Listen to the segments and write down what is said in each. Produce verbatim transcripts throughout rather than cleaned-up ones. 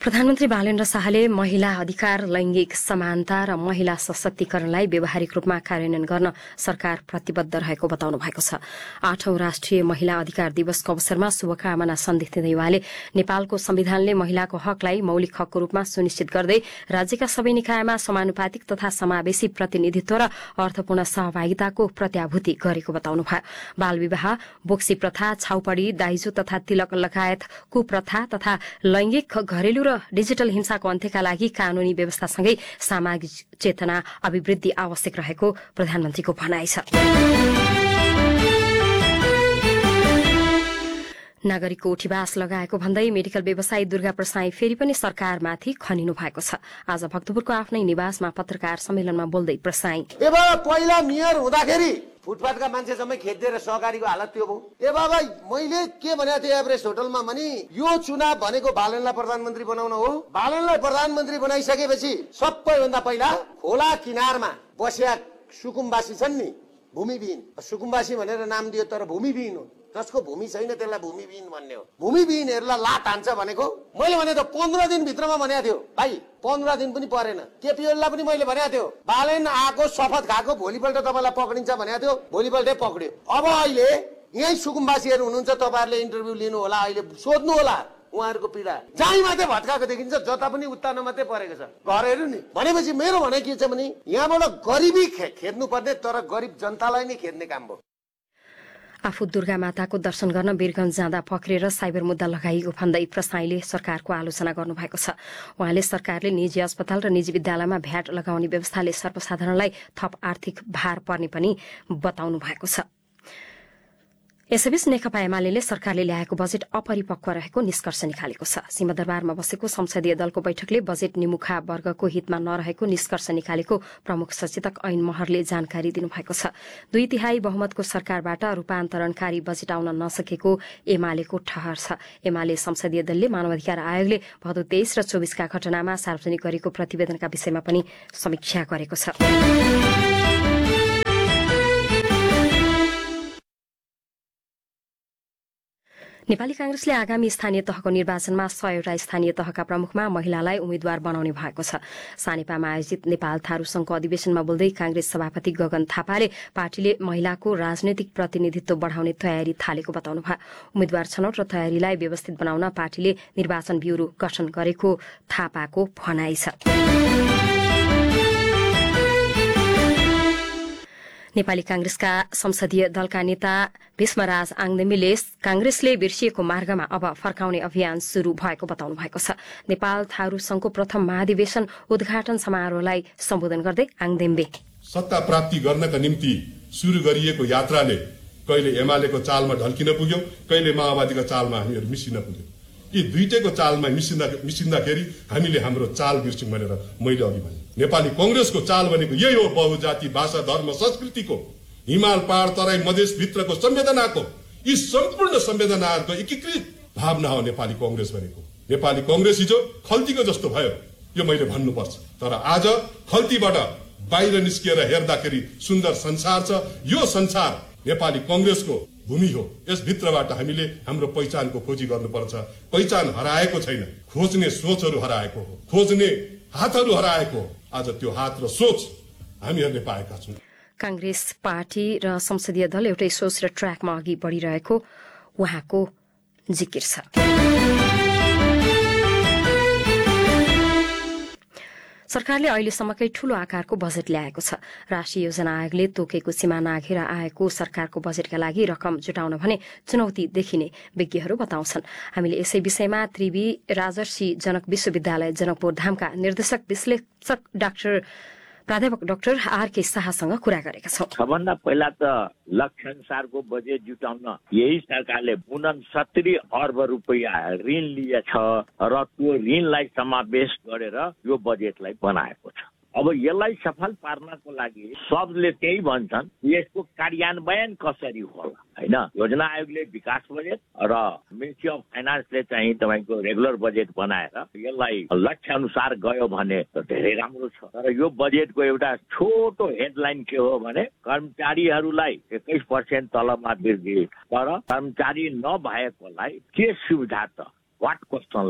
प्रधानमन्त्री बालेन्द्र शाहले महिला अधिकार, लैंगिक समानता र महिला सशक्तिकरणलाई व्यावहारिक रूपमा कार्यान्वयन गर्न सरकार प्रतिबद्ध रहेको बताउनु भएको छ। आठौं राष्ट्रिय महिला अधिकार दिवसको अवसरमा शुभकामना सन्देश दिँदै उहाँले नेपालको संविधानले महिलाको हकलाई मौलिक हकको रूपमा सुनिश्चित गर्दै राज्यका सबै निकायमा समानुपातिक तथा समावेशी प्रतिनिधित्व र अर्थपूर्ण सहभागिताको प्रत्याभूति गरेको बताउनुभयो। बाल विवाह, बोक्सी प्रथा, छाउपडी, दाइजो तथा तिलक लगायत कुप्रथा तथा लैंगिक, घरेलु र डिजिटल हिंसाको अन्त्यका लागि कानूनी व्यवस्थासँगै सामाजिक चेतना अभिवृद्धि आवश्यक रहेको प्रधानमन्त्रीको भनाइ छ। नागरिकको उठीवास लगाएको भन्दै मेडिकल व्यवसायी दुर्गा प्रसाई फेरि पनि सरकारमाथि खनिनु भएको छ। आज भक्तपुरको आफ्नै निवासमा पत्रकार सम्मेलनमा बोल्दै प्रसाई पहिला मेयर हुँदाखेरि फुटपाथका मान्छे जम्मै खेद्दै र सहकारीको हालत त्यो भयो। ए बाबा मैले के भनेको थिएँ एभरेस्ट होटलमा भने यो चुनाव भनेको बालनलाई प्रधानमन्त्री बनाउन हो। बालनलाई प्रधानमन्त्री बनाइसकेपछि सबैभन्दा पहिला खोला किनारमा बसेका सुकुम्बासी छन् नि, भूमिविहीन, सुकुम्बासी भनेर नाम दियो तर भूमिविहीन हो। जसको भूमि छैन त्यसलाई भूमिविहीन भन्ने हो। भूमिविहीनहरूलाई लात हान्छ भनेको मैले भने त पन्ध्र दिन भित्रमा भनेको थियो भाइ, पन्ध्र दिन पनि परेन। केपीओललाई पनि मैले भनेको थियो बालेन आएको शपथ खाएको भोलिपल्ट तपाईँलाई पक्रिन्छ भनेको थियो, भोलिपल्टै पक्रियो। अब अहिले यही सुकुम्बासीहरू हुनुहुन्छ, तपाईँहरूले इन्टरभ्यू लिनु होला, अहिले सोध्नु होला उहाँहरूको पीडा। जहीँ मात्रै भत्काएको देखिन्छ, जता पनि उत्तानो मात्रै परेको छ घरहरू नि। भनेपछि मेरो भनाइ के छ भने यहाँबाट गरिबी खेद्नु पर्ने, तर गरिब जनतालाई नै खेद्ने काम भयो। आफू दुर्गा माताको दर्शन गर्न वीरगञ्ज जाँदा पक्रेर साइबर मुद्दा लगाइएको भन्दै प्रसाईले सरकारको आलोचना गर्नुभएको छ। उहाँले सरकारले निजी अस्पताल र निजी विद्यालयमा भ्याट लगाउने व्यवस्थाले सर्वसाधारणलाई थप आर्थिक भार पर्ने पनि बताउनु भएको छ। यसैबीच नेकपा एमाले सरकारले ल्याएको बजेट अपरिपक्व रहेको निष्कर्ष निकालेको छ। सिंहदरबारमा बसेको संसदीय दलको बैठकले बजेट निमुखा वर्गको हितमा नरहेको निष्कर्ष निकालेको प्रमुख सचेतक ऐन महरले जानकारी दिनुभएको छ। दुई तिहाई बहुमतको सरकारबाट रूपान्तरणकारी बजेट आउन नसकेको एमालेको ठहर छ। एमाले संसदीय दलले मानवाधिकार आयोगले भदौ तेइस र चौबिसका घटनामा सार्वजनिक गरेको प्रतिवेदनका विषयमा पनि समीक्षा गरेको छ। नेपाली कांग्रेसले आगामी स्थानीय तहको निर्वाचनमा सयवटा स्थानीय तहका प्रमुखमा महिलालाई उम्मेद्वार बनाउने भएको छ। सानेपामा आयोजित नेपाल थारू संघको अधिवेशनमा बोल्दै कांग्रेस सभापति गगन थापाले पार्टीले महिलाको राजनैतिक प्रतिनिधित्व बढ़ाउने तयारी थालेको बताउनुभयो। उम्मेद्वार छनौट र तयारीलाई व्यवस्थित बनाउन पार्टीले निर्वाचन ब्यूरो गठन गरेको थापाको भनाइ छ। नेपाली कांग्रेसका संसदीय दलका नेता भीष्मराज आङदेमीले कांग्रेसले बिर्सिएको मार्गमा अब फर्काउने अभियान शुरू भएको बताउनु भएको छ। नेपाल थारू संघको प्रथम महाधिवेशन उद्घाटन समारोहलाई सम्बोधन गर्दै आङदेम्बे सत्ता प्राप्ति गर्नका निम्ति शुरू गरिएको यात्राले कहिले एमालेको चालमा ढल्किन पुग्यो, कहिले माओवादीको चालमा हामीहरू मिसिन पुग्यो। यी दुईटैको चालमा मिसिँदा मिसिँदाखेरि हामीले हाम्रो चाल बिर्स्यौं भनेर मैले अघि भने। नेपाली कांग्रेसको चाल भनेको यही हो, बहुजाति, भाषा, धर्म, संस्कृतिको, हिमाल, पहाड, तराई, मधेस भित्रको संवेदनाको, यी सम्पूर्ण संवेदनाहरूको एकीकृत भावना हो नेपाली कांग्रेस भनेको। नेपाली कांग्रेस हिजो खल्तीको जस्तो भयो, यो मैले भन्नुपर्छ। तर आज खल्तीबाट बाहिर निस्किएर हेर्दाखेरि सुन्दर संसार छ। यो संसार नेपाली कांग्रेसको भूमि हो। यसभित्रबाट हामीले हाम्रो पहिचानको खोजी गर्नुपर्छ। पहिचान हराएको छैन, खोज्ने सोचहरू हराएको हो, खोज्ने हातहरू हराएको हो। आज त्यो हात र सोच हामीहरूले पाएका छौं। कांग्रेस पार्टी र संसदीय दल एउटै सोच र ट्र्याकमा अघि बढ़िरहेको उहाँको जिकिर छ। सरकारले अहिलेसम्मकै ठूलो आकारको बजेट ल्याएको छ। राष्ट्रिय योजना आयोगले तोकेको सीमा नाघेर आएको सरकारको बजेटका लागि रकम जुटाउन भने चुनौती देखिने विज्ञहरू बताउँछन्। हामीले यसै विषयमा त्रिवी राजर्षि जनक विश्वविद्यालय जनकपुर धामका निर्देशक विश्लेषक डाक्टर प्राध्यापक डाक्टर आरके शाहसँग कुरा गरेका छौं। सबभन्दा पहिला त लक्ष्य अनुसारको बजेट जुटाउन यही सरकारले उनसत्तरी अर्ब रुपियाँ ऋण लिएछ र त्यो ऋणलाई समावेश गरेर यो बजेटलाई बनाएको छ। अब यसलाई सफल पार्नको लागि सबले त्यही भन्छन्, यसको कार्यान्वयन कसरी होला हैन। योजना आयोगले विकास बजेट र मिनिस्ट्री अफ फाइनान्सले चाहिँ तपाईको रेगुलर बजेट बनाएर यसलाई लक्ष्य अनुसार गयो भने धेरै राम्रो छ। तर यो बजेटको एउटा छोटो हेडलाइन के हो भने कर्मचारीहरूलाई एक्काइस पर्सेन्ट तलबमा वृद्धि, तर कर्मचारी नभएकोलाई के सुविधा त वाट क्वेसन लाग्यो।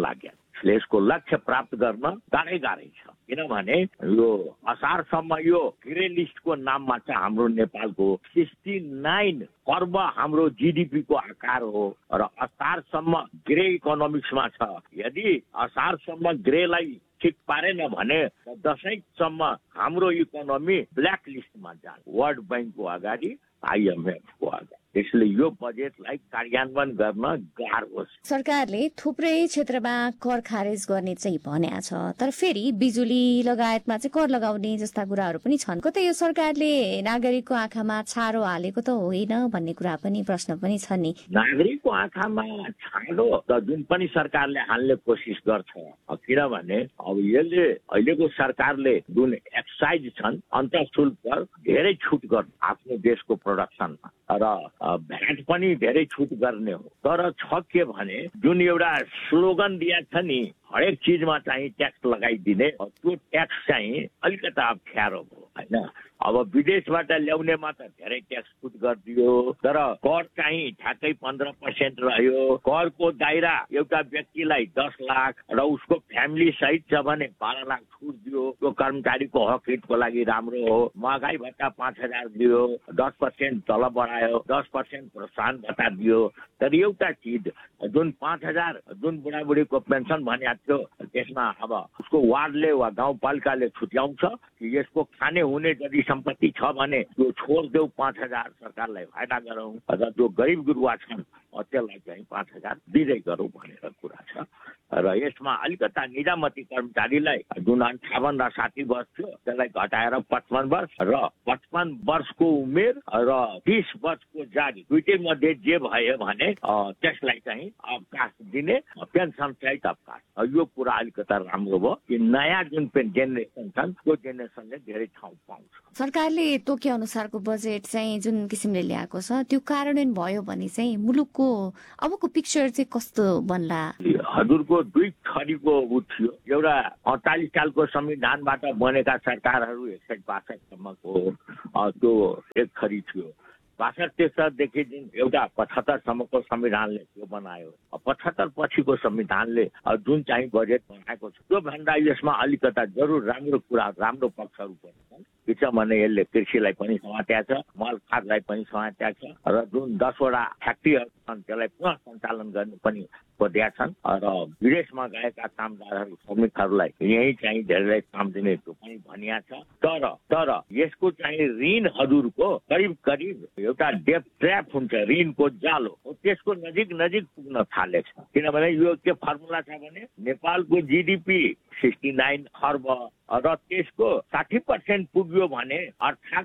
यसको लक्ष्य प्राप्त गर्न गाह्रै गाह्रै छ। किनभने यो असारसम्म यो ग्रे लिस्टको नाममा चाहिँ हाम्रो नेपालको सिक्सटी नाइन अर्ब हाम्रो जिडिपी को आकार हो र असारसम्म ग्रे इकोनोमिक्समा छ। यदि असारसम्म ग्रेलाई ठिक पारेन भने दसैँसम्म हाम्रो इकोनोमी ब्ल्याक लिस्टमा जान्छ, वर्ल्ड ब्याङ्कको अगाडि, आइएमएफको अगाडि। त्यसले यो बजेटलाई कार्यान्वयन गर्न गाह्रो छ। सरकारले थुप्रै क्षेत्रमा कर खारेज गर्ने चाहिँ भनेको छ, तर फेरि बिजुली लगायतमा चाहिँ कर लगाउने जस्ता कुराहरू पनि छन्। कतै यो सरकारले नागरिकको आँखामा छारो हालेको त होइन भन्ने कुरा पनि प्रश्न पनि छ नि। नागरिकको आँखामा छारो त जुन पनि सरकारले हाल्ने कोसिस गर्छ, किनभने अब यसले अहिलेको सरकारले जुन एक्साइज छन् अन्तःशुल्क धेरै छुट गर्छ आफ्नो देशको प्रोडक्सनमा र भ्याट पनि धेरै छुट गर्ने हो। तर छ के भने जुन एउटा स्लोगन दिएको छ नि, हरेक चिजमा चाहिँ ट्याक्स लगाइदिने, त्यो ट्याक्स चाहिँ अलिकति अप्ठ्यारो हो होइन। अब विदेशबाट ल्याउनेमा त धेरै ट्याक्स छुट गरिदियो, तर कर चाहिँ ठ्याक्कै पन्ध्र पर्सेन्ट रह्यो। करको दायरा एउटा व्यक्तिलाई दस लाख र उसको फ्यामिली सहित छ भने बाह्र लाख छुट दियो। त्यो कर्मचारीको हक हितको लागि राम्रो हो। महँगाई भत्ता पाँच हजार दियो, दस पर्सेन्ट तल बढायो, दस पर्सेन्ट प्रोत्साहन भत्ता दियो। तर एउटा चिज जुन पाँच हजार जुन बुढाबुढीको पेन्सन भनेको थियो, त्यसमा अब उसको वार्डले वा गाउँपालिकाले छुट्याउँछ कि यसको खाने हुने यदि सम्पत्ति छ भने त्यो छोडिदेऊ, पाँच हजार सरकारलाई फाइदा गरौँ, र जो गरिब गुरुवा छन् त्यसलाई चाहिँ पाँच हजार दिँदै गरौँ भनेर कुरा छ। र यसमा अलिकता निजामती कर्मचारीलाई जुन अन्ठाउन्न र साठी वर्ष थियो त्यसलाई घटाएर पचपन्न वर्ष र पचपन्न वर्षको उमेर र तीस वर्षको जारी दुइटै मध्ये जे भयो भने त्यसलाई चाहिँ अवकाश दिने, पेन्सन सहित अवकाश। यो कुरा अलिकता राम्रो भयो कि नयाँ जुन जेनेरेसन छन् त्यो जेनेरेसनले धेरै ठाउँ पाउँछ। सरकारले तोके अनुसारको बजेट चाहिँ जुन किसिमले ल्याएको छ त्यो कार्यान्वयन भयो भने चाहिँ मुलुकको अबको पिक्चर चाहिँ कस्तो बन्ला? हजुरको दुई थरीको उ थियो। एउटा अडचालिस सालको संविधानबाट बनेका सरकारहरू एकसठ बासठसम्मको त्यो एक थरी थियो। बासठ त्रिसठदेखि जुन एउटा पचहत्तरसम्मको संविधानले त्यो बनायो। पचहत्तर पछिको संविधानले जुन चाहिँ बजेट बनाएको छ त्यो भन्दा यसमा अलिकता जरुर राम्रो कुरा, राम्रो पक्षहरू पनि छन्। के छ भने यसले कृषिलाई पनि समातेको छ, मल खादलाई पनि समातेको छ, र जुन दसवटा फ्याक्ट्रीहरू छन् त्यसलाई पुनः सञ्चालन गर्ने पनि खोजेका छन्, र विदेशमा गएका कामदारहरू श्रमिकहरूलाई यही चाहिँ धेरै काम दिने त्यो पनि भनिएको छ। तर तर यसको चाहिँ ऋण हजुरको करिब करिब एउटा डेप ट्र्याप हुन्छ, ऋणको जालो त्यसको नजिक नजिक पुग्न थालेको छ। किनभने यो के फर्मुला छ भने नेपालको जिडिपी सिक्सटी नाइन अर्ब र त्यसको साठी पर्सेन्ट पुग्यो भने अर्थात्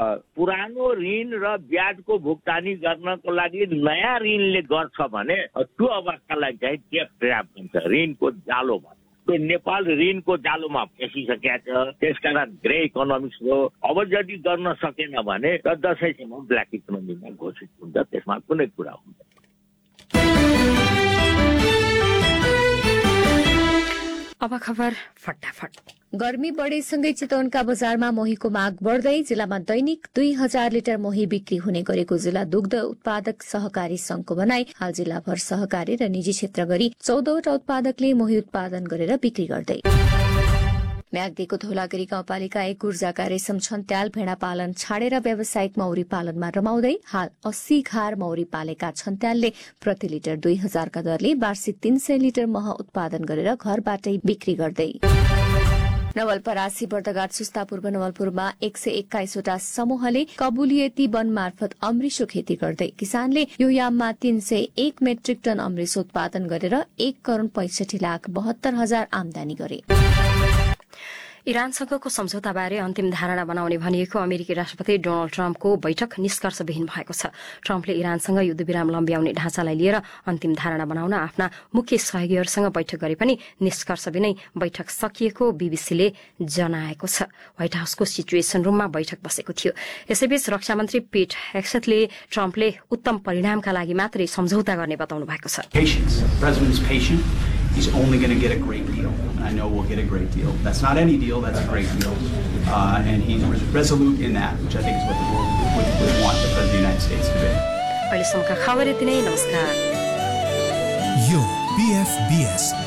पुरानो ऋण र ब्याजको भुक्तानी गर्नको लागि नयाँ ऋणले गर्छ भने त्यो अवस्थालाई चाहिँ डेप ट्र्याप हुन्छ, ऋणको जालो भन्छ। त्यो नेपाल ऋणको जालोमा फसिसकेको छ। त्यसकारण ग्रे इकोनोमिक्स हो। अब यदि गर्न सकेन भने दसैँसम्म ब्ल्याक इकोनोमीमा घोषित हुन्छ, त्यसमा कुनै कुरा हुन्छ। अब खबर फटाफट। गर्मी बढेसँगै चितवनका बजारमा मोहीको माग बढ्दै जिल्लामा दैनिक दुई हजार लिटर मोही बिक्री हुने गरेको जिल्ला दुग्ध उत्पादक सहकारी संघको भनाई। हाल जिल्लाभर सहकारी र निजी क्षेत्र गरी चौधवटा उत्पादकले मोही उत्पादन गरेर बिक्री गर्दै। म्याग्दीको धौलागिरी गाउँपालिका एक ऊर्जाका रेशम छन्त्याल भेडा पालन छाडेर व्यावसायिक मौरी पालनमा रमाउँदै हाल अस्सी घार मौरी पालेका छन्त्यालले प्रति लिटर दुई हजारका दरले वार्षिक तीन सय लिटर मह उत्पादन गरेर घरबाटै बिक्री गर्दै। नवलपरासी बर्दघाट सुस्ता पूर्व नवलपुरमा एक सय एक्काइसवटा समूहले कबुलियती वन मार्फत अमृषो खेती गर्दै किसानले यो याममा तीन सय एक मेट्रिक टन अमृषो उत्पादन गरेर एक करोड़ पैंसठी लाख बहत्तर हजार आमदानी गरे। इरानसँगको सम्झौताबारे अन्तिम धारणा बनाउने भनिएको अमेरिकी राष्ट्रपति डोनाल्ड ट्रम्पको बैठक निष्कर्षविहीन भएको छ। ट्रम्पले इरानसँग युद्धविराम लम्ब्याउने ढाँचालाई लिएर अन्तिम धारणा बनाउन आफ्ना मुख्य सहयोगीहरूसँग बैठक गरे पनि निष्कर्षबिनै बैठक सकिएको बीबीसीले जनाएको छ। व्हाइट हाउसको सिचुएसन रूममा बैठक बसेको थियो। यसैबीच रक्षामन्त्री पीट हेक्सेथले ट्रम्पले उत्तम परिणामका लागि मात्रै सम्झौता गर्ने बताउनु भएको छ। He's only going to get a great deal. I know we'll get a great deal. That's not any deal, that's a great deal. Uh, and he's resolute in that, which I think is what the world would, would want the President of the United States to be. अहिलेसम्मका खबर यति नै। नमस्कार। यो B F B S